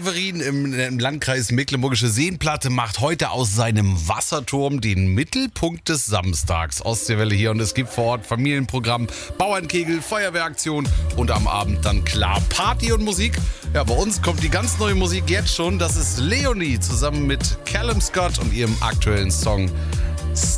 Severin im Landkreis Mecklenburgische Seenplatte macht heute aus seinem Wasserturm den Mittelpunkt des Samstags. Ostseewelle hier und es gibt vor Ort Familienprogramm, Bauernkegel, Feuerwehraktion und am Abend dann klar Party und Musik. Ja, bei uns kommt die ganz neue Musik jetzt schon. Das ist Leonie zusammen mit Callum Scott und ihrem aktuellen Song